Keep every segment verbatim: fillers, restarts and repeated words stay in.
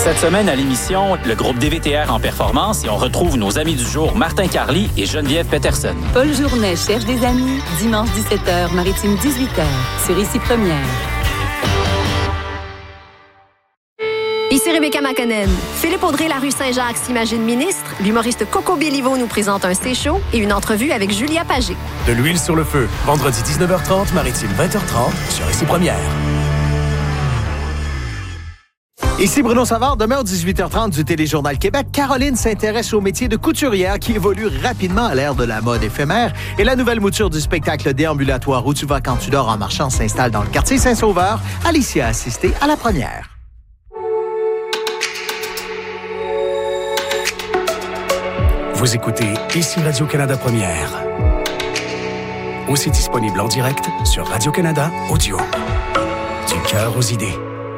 Cette semaine à l'émission, le groupe D V T R en performance et on retrouve nos amis du jour Martin Carly et Geneviève Peterson. Paul Journet cherche des amis, dimanche dix-sept heures, Maritime dix-huit heures, sur Ici Première. Ici Rebecca McConnell. Philippe Audrey, la rue Saint-Jacques, s'imagine ministre. L'humoriste Coco Béliveau nous présente un C-show et une entrevue avec Julia Pagé. De l'huile sur le feu. Vendredi dix-neuf heures trente, Maritime vingt heures trente, sur Ici Première. Ici Bruno Savard. Demain au dix-huit heures trente du Téléjournal Québec, Caroline s'intéresse au métier de couturière qui évolue rapidement à l'ère de la mode éphémère. Et la nouvelle mouture du spectacle déambulatoire Où tu vas quand tu dors en marchant s'installe dans le quartier Saint-Sauveur. Alicia a assisté à la première. Vous écoutez Ici Radio-Canada Première. Aussi disponible en direct sur Radio-Canada Audio. Du cœur aux idées.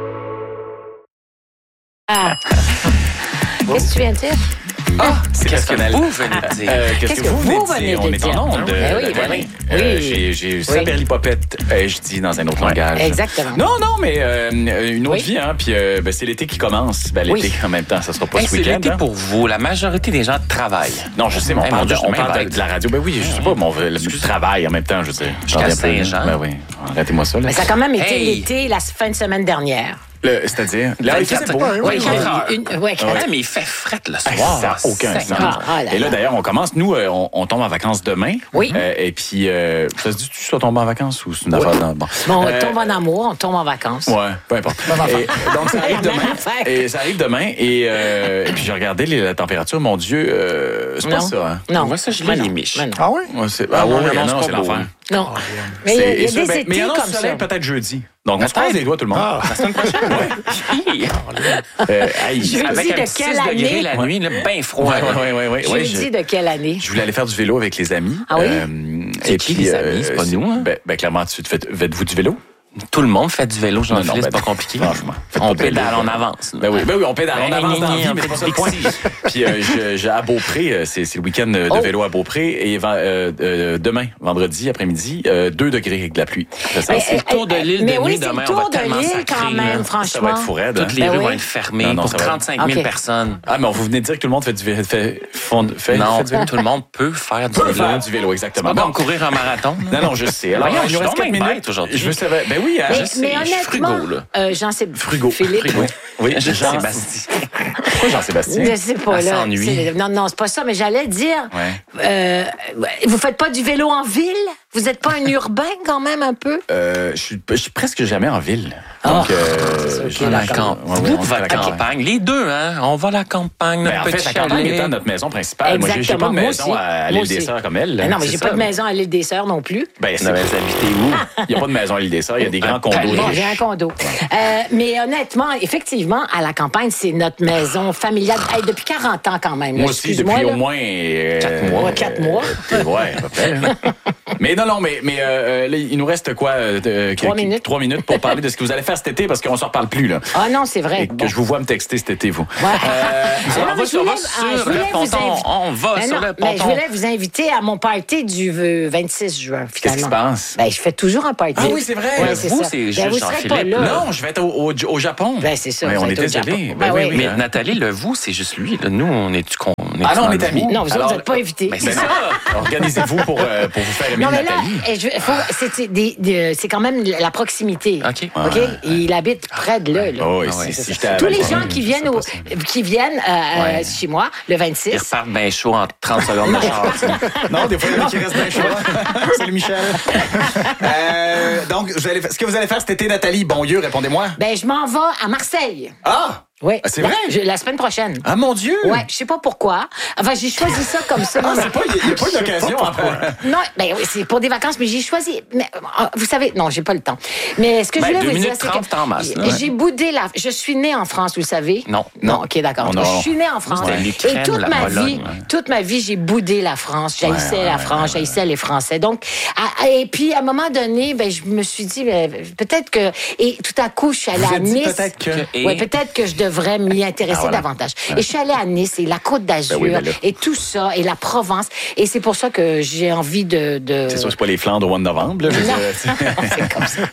Ah. Qu'est-ce que tu viens de dire? Ah, c'est Qu'est-ce que parce vous venez de dire? Euh, qu'est-ce, Qu'est-ce que, que vous vous venez de dire? venez On de est dire? en onde. Ben oui, la ben galerie. oui. Euh, Oui. j'ai j'ai Oui. saperlipopette, euh, je dis dans un autre Ouais, langage. exactement. Non, non, mais euh, une autre Oui. vie, hein. Puis euh, ben, c'est l'été qui commence. Ben, l'été, Oui. en même temps, ça sera pas Hey, ce c'est week-end. l'été hein. pour vous. La majorité des gens travaillent. Non, je sais, mais on Hey, parle, mon de, Dieu, on je suis parle bien de, bête. de la radio. Ben oui, je sais pas, mon le, le travail en même temps, je veux dire. Jusqu'à J'en reviens pas, Saint-Jean. Ben oui, arrêtez-moi ça. Là. Mais ça a quand même été Hey. l'été la fin de semaine dernière. Le- C'est-à-dire, là, il faisait beau. Oui, Oui, une- oui. une- ouais, Ouais, mais il fait fret le Hey, soir. ça n'a aucun Seigneur. sens. Ah là Et là, là. d'ailleurs, on commence. Nous, euh, on, on tombe en vacances demain. Oui. Euh, et puis, euh, ça se dit-tu soit tomber en vacances ou c'est une affaire dans... Bon, Bon, on Euh, tombe en amour, on tombe en vacances. Ouais, peu importe. Et, donc, ça arrive La même demain. affaire. Et ça arrive demain. Et, euh, et puis, j'ai regardé les, la température. Mon Dieu, euh, c'est pas Non. ça, hein? Non. Moi, ça, je Mais lis non. les miches. Mais non. Ah oui? Ouais, c'est, Ah ah, ouais, oui, mais non, non, non, c'est c'est pas l'enfer. Non. Mais il y a, il y a Et ça, des ben, étés mais il y en a comme au ça. soleil peut-être jeudi. Donc, on se passe les doigts, tout le monde. Ah, la semaine prochaine? Ouais. Euh, hey, Jeudi Avec de un petit quelle six degrés année? la nuit, là, bien froid. Ouais, ouais, ouais, ouais, ouais, Jeudi je- de quelle année? Je voulais aller faire du vélo avec les amis. Ah oui? C'est qui, les amis? C'est pas nous, hein? Ben, ben clairement, tu faites, faites-vous du vélo? Tout le monde fait du vélo, Non, non, Jean-Philippe, ben, c'est pas compliqué. franchement, faites pas On de vélo, pédale, on ben. avance. Ben oui, ben oui, on pédale, on Ben, avance dans la vie, on mais fait c'est pas ça du le point. Bixi. Puis euh, je- j'ai à Beaupré, euh, c'est, c'est le week-end de Oh. vélo à Beaupré, et euh, euh, demain, vendredi après-midi, euh, deux degrés avec de la pluie. Ça, ça, Mais, c'est- le tour de l'île de mais oui, nuit c'est demain, le on va tour de tellement l'île sacrer, quand là. même, ça va être franchement. fou raide. Toutes les Ben rues oui. vont être fermées Non, non, pour ça va- trente-cinq mille OK. personnes. Ah, mais on vous venez de dire que tout le monde fait du vélo. Fait, fond- fait, Non, fait du vélo. tout le monde peut faire du Peut vélo. faire du vélo, C'est exactement. pas Bon. comme courir un marathon. là. Non, non, je sais. Alors, Voyons, il je nous suis reste donc quatre bien minutes. bête aujourd'hui. Je veux savoir. Ben oui, hein, Mais, je sais, mais je suis honnêtement, frigo, là. euh, Jean sé- Frigo. Philippe, Frigo. Oui, Je Jean- Sébastien. Pourquoi Jean-Sébastien? je sais pas Elle là. s'ennuie. c'est- Non, non, c'est pas ça. Mais j'allais dire, Ouais. euh, vous faites pas du vélo en ville? Vous n'êtes pas un urbain quand même un peu? Euh, je suis, je suis presque jamais en ville. Ah, Donc, euh, c'est ça, ok, je- À la d'accord. camp- Ouais, ouais, Vous, on votre fait la campagne. campagne. Les deux, hein? On va à la campagne, notre Ben, en fait, petit la campagne chalet. étant notre maison principale. Moi, j'ai- j'ai pas Exactement, de moi maison aussi. à, à Moi l'île aussi. des Sœurs comme elle. Ben non, mais c'est j'ai ça. pas de maison à l'île des Sœurs non plus. Ben, c'est Non, mais vous habitez où? Il n'y a pas de maison à l'île des Sœurs. Il y a des grands condos. palais. Bon, riches. j'ai un condo. Euh, mais honnêtement, effectivement, à la campagne, c'est notre maison familiale. Hey, depuis quarante ans quand même. là. Moi aussi, Excuse-moi, depuis là. au moins... euh, Quatre mois. Ouais, quatre mois. euh, ouais, à peu près. là. Mais non, non, mais, mais euh, là, il nous reste quoi? euh, euh, Trois que- minutes. Trois minutes pour parler de ce que vous allez faire cet été, parce qu'on s'en reparle plus, là. Ah non, c'est vrai. Et que Bon. je vous vois me texter cet été, vous. Ouais. Euh, Ah non, On mais va je sur- on voulais- va ah, sur je voulais le vous ponton. invi- On va Ben sur non, le mais je ponton. voulais vous inviter à mon party du euh, vingt-six juin, Qu'est-ce qui se finalement. passe? Ben, je fais toujours un party. Ah oui, c'est vrai. Ouais, c'est Vous, ça. c'est Ben, juste vous serez pas Jean-Philippe. là. Non, je vais être au, au, au Japon. Ben, c'est ça, Mais vous on êtes est au désolé. Japon. Ben Ben oui, oui. oui. Mais hein. Nathalie, le vous, c'est juste lui. là. Nous, on est-tu con? on est-tu Ah non, on dans est le amis. vous? Non, vous autres, Alors, vous n'êtes pas invités. Ben, Ben c'est non. ça. Organisez-vous pour, euh, pour vous faire aimer Non, mais là, Nathalie. eh, je- faut- c'est c'est des- des- c'est quand même la proximité. OK. OK? Ouais. Il habite près de là. là. Oh, oui, Ah ouais, si, c'est si ça. j'étais à Tous les Valparaiso, gens qui je viennent, sais au, pas ça. qui viennent euh, Ouais. chez moi le Ils vingt-six. repartent bien chaud en trente secondes de char. tu sais. Non, des fois, il y en a qui restent bien chaud. Salut, Michel. Euh, donc, vous allez, ce que vous allez faire cet été, Nathalie, bon Dieu, répondez-moi. Ben, je m'en vais à Marseille. Ah! Oui. Ah, c'est La- vrai? je- La semaine prochaine. Ah, mon Dieu! Ouais, je sais pas pourquoi. Enfin, j'ai choisi ça comme ça. Ah, c'est pas, il n'y a pas eu d'occasion. Non, ben oui, c'est pour des vacances, mais j'ai choisi. Mais, euh, vous savez, non, j'ai pas le temps. Mais ce que Ben, je voulais deux vous dire, minutes c'est trente, que t'en masses, là, ouais. j'ai boudé la. Je suis née en France, vous le savez. Non. Non, ok, d'accord. On a- Je suis née en France. C'était l'Ukraine, Et toute la ma Pologne, vie, ouais. toute ma vie, j'ai boudé la France. J'haïssais Ouais, ouais, la ouais, France, ouais, j'haïssais les Français. Donc, à- et puis à un moment donné, ben je me suis dit, ben, peut-être que. Et tout à coup, je suis allée Vous à êtes dit Nice. peut-être que... Et- Ouais, peut-être que je devrais devrais m'y intéresser Ah, voilà. davantage. Et je suis allée à Nice et la Côte d'Azur Ben oui, ben là. et tout ça et la Provence. Et c'est pour ça que j'ai envie de... de... C'est sûr, c'est pas les Flandres au mois de novembre. Là, je veux Non. dire. C'est comme ça.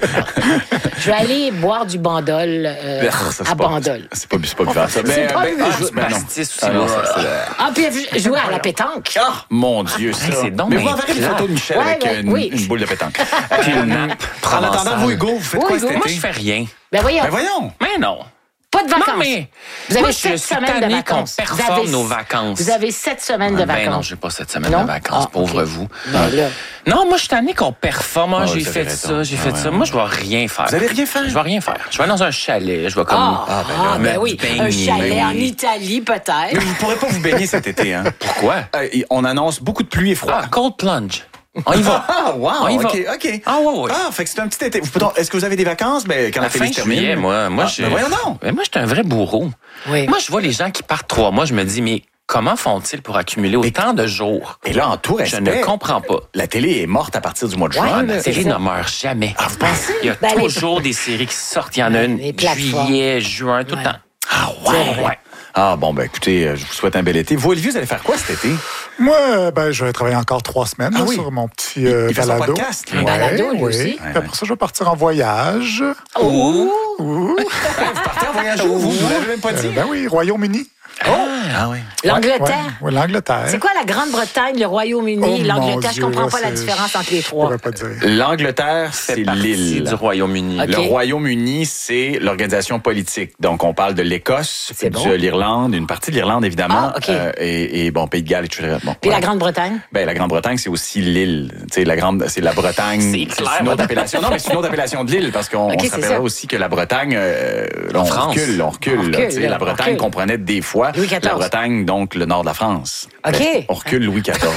Je vais aller boire du bandol euh, Ah, ça, c'est à pas- bandol. C'est pas, c'est pas buvable, ça. C'est Ben, pas ben, buvable. ah, ben non. Pastis aussi, Ah non, là. ça, c'est... Ah, puis jouer à la pétanque. Ah, mon Dieu, ça. Hey, c'est donc Mais bien vous enverrez des plate. photos de Michel Ouais, avec ouais, une, oui. une boule de pétanque. Puis une nappe En provençale. attendant, vous, Hugo, vous faites Oui, quoi Hugo, cet Moi, été? je fais rien. Ben voyons, Ben voyons. Mais non. pas de vacances. Non, mais Vous avez moi, je sept suis semaines de tanné vacances. qu'on Vous performe avez- nos vacances. Vous avez sept semaines de Ben vacances. non, j'ai pas cette semaine Non? de vacances, Ah, pauvre ok. vous. Ben là. Non, moi, je suis tanné qu'on performe. Ah, Ah, j'ai vous avez fait raison. ça, j'ai Ah, fait ouais, ça. ouais. Moi, je vais rien faire. Vous allez rien faire? Je vais rien faire. Je vais dans un chalet. Je vais comme. Ah, ah, ben, me oui, baigner. un chalet Ben en oui. Italie peut-être. Mais vous ne pourrez pas vous baigner cet été, hein? Pourquoi? Euh, on annonce beaucoup de pluie et froid. Ah, cold plunge. On y va. Ah, wow, On y va. OK, OK. Ah, ouais, ouais. Ah, fait que c'est un petit été. Vous- pourtant, Est-ce que vous avez des vacances? Ben, quand À la la fin télé se termine. juillet, moi, moi, Ah, je. ben voyons donc. Ben, moi, je suis un vrai bourreau. Oui. Moi, je vois les gens qui partent trois mois, je me dis, mais comment font-ils pour accumuler autant de jours? Et là, en tout Je respect, ne comprends pas. la télé est morte à partir du mois de juin. Ouais, La c'est télé ça. ne meurt jamais. Ah, vous pensez? Il y a Ben, les- toujours des séries qui sortent. Il y en a une Les plateformes. juillet, juin, tout Ouais. le temps. Ah, ouais. Ouais. Ah, bon, ben, écoutez, euh, je vous souhaite un bel été. Vous, Olivier, vous allez faire quoi cet été? Moi, euh, ben, je vais travailler encore trois semaines Ah là, oui. sur mon petit euh, Il fait son balado. podcast. Un balado, lui oui. aussi. Puis après ça, je vais partir en voyage. Oh! Ouh. Vous partez en voyage où? Vous ne l'avez même pas dit? Euh, ben oui, Royaume-Uni. Ah, oui. L'Angleterre. Ouais, ouais, l'Angleterre. C'est quoi la Grande-Bretagne, le Royaume-Uni, Oh, mon l'Angleterre? Je Dieu, comprends là, pas la c'est- différence entre les Je trois. pourrais pas dire. L'Angleterre, C'est c'est partie l'île. du Royaume-Uni. Ok. Le Royaume-Uni, c'est l'organisation politique. Donc, on parle de l'Écosse, C'est de bon. l'Irlande, une partie de l'Irlande, évidemment, Ah, ok. euh, et, et, bon, Pays de Galles, et cetera. Bon, Puis voilà. la Grande-Bretagne? Ben, la Grande-Bretagne, c'est aussi l'île. Tu sais, la grande, c'est la Bretagne. C'est clair. une autre appellation. Non, mais c'est une autre appellation de l'île, parce qu'on Ok, on se c'est rappellera ça. aussi que la Bretagne, euh, là, on France. recule, on recule. On là. recule, Tu sais, là, la on Bretagne recule. comprenait des fois Louis quatorze. la Bretagne, donc le nord de la France. OK. Ben, on recule Louis quatorze.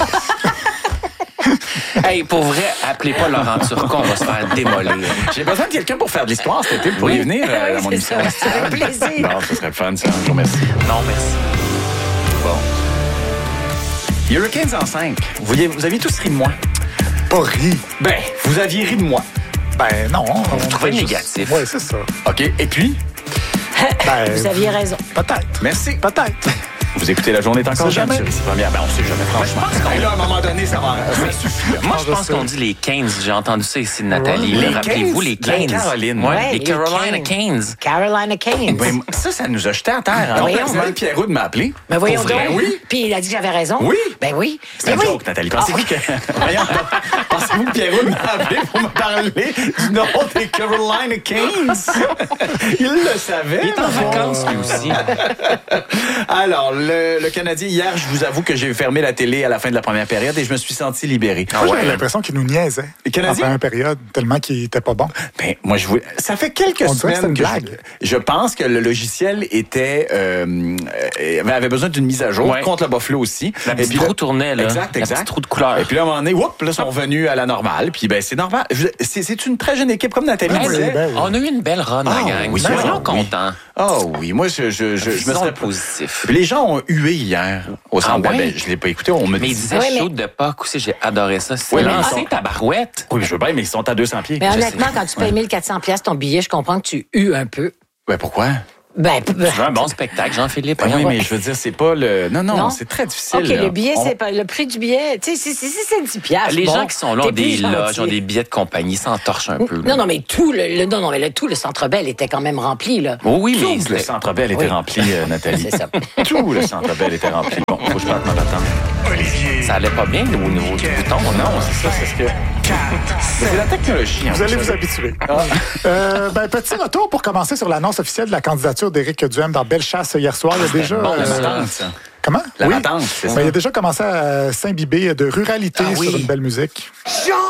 Hey, pour vrai, appelez pas Laurent Turcot, on va se faire démolir. J'ai besoin de quelqu'un pour faire de l'histoire cet été. Vous pourriez venir euh, Oui, à mon c'est émission. ça. Ça fait plaisir. Non, ce serait le fun, ça. Je vous remercie. Non, merci. Bon. Hurricanes en cinq. Vous, vouliez- vous aviez tous ri de moi. Pas ri. Ben, vous aviez ri de moi. Ben non. Vous trouvez négatif. Oui, c'est ça. OK. Et puis, Ben, Vous aviez raison. Peut-être. merci. Peut-être. Vous écoutez La Journée est encore On sait jeune jamais. sur ici première. Ben, on sait jamais, franchement. Et là, à un moment donné, ça va. Ça suffit. là. Moi, je je pense sais. qu'on dit les Keynes. J'ai entendu ça ici de Nathalie. Les Là, Rappelez-vous, les Keynes? La Keynes. Caroline. Ouais, Ouais, les les Carolina Keynes. Keynes. Carolina Keynes. Ben, ça, ça nous a jetés à terre. Hein? voyons. C'est même Pierre Roux de m'appeler. Mais voyons Pour vrai, donc. oui. Puis il a dit que j'avais raison. Oui. Ben oui. C'est un Ben oui. joke, Nathalie. Pensez-vous que... Voyons, pensez-vous que Pierre Roux m'a appelé pour me parler du nom des Carolina Keynes? Il le savait. Il est en vacances, lui aussi. Alors, le, le Canadien, hier, je vous avoue que j'ai fermé la télé à la fin de la première période et je me suis senti libéré. Moi, j'avais l'impression qu'il nous niaisait. Les Canadiens? En première période, tellement qu'il était pas bon. Ben, moi, je voulais... Ça fait quelques On dirait que c'est semaines une que blague. je... je pense que le logiciel était euh, euh, avait besoin d'une mise à jour Ouais. contre le Buffalo aussi. La Et petite puis là- roue tournait, là. Exact, La exact. petite roue de couleur. Et puis là, à un moment donné, whoop, là, ils sont revenus à la normale. Puis ben, c'est normal. Je- C'est, c'est une très jeune équipe, comme Nathalie Ben, disait. ben oui. On a eu une belle run, Ah, la gang. oui, Soyons oui. contents. Oh oui, moi, je, je, je, je me Visons serais le positif. Puis les gens ont hué hier au centre. Ah ouais? Ben, je l'ai pas écouté, on me Mais il dit. disait Ouais, mais- shoot de Pâques aussi, j'ai adoré ça. C'est Oui, mais lancé ils sont- ta barouette. Oui, je veux bien, mais ils sont à deux cents pieds. Mais Je honnêtement, sais. quand tu payes mille quatre cents piastres ton billet, je comprends que tu hues un peu. Ben, pourquoi? Ben, p- Tu veux un bon spectacle, Jean-Philippe? Ben oui, Voyons. mais je veux dire, c'est pas le. Non, non, Non? c'est très difficile. OK, là. le billet, On- c'est pas le prix du billet. Tu sais, si si- si c'est dix piastres. Les bon, gens qui sont là ont t'es des plus loges, gentil. ont des billets de compagnie, ils s'entorchent un peu. là. Non, non, mais tout le, le- non, non, mais le, tout le Centre Bell était quand même rempli, là. Oh oui, mais Tout le c'était- Centre Bell était Oui. rempli, euh, Nathalie. C'est ça. Tout le Centre Bell était rempli. Bon, faut que je parte ma patente. ça allait pas bien au niveau du bouton. Non, c'est ça, c'est ce que. C'est la technologie. hein, Vous allez vous savez. habituer. Euh, ben, petit retour pour commencer sur l'annonce officielle de la candidature d'Éric Duhem dans Bellechasse hier soir. Il y a déjà. bon, La euh, patente, ça. Comment? La Oui. patente, c'est Ben, ça. il a déjà commencé à s'imbiber de ruralité Ah oui. sur une belle musique. Jean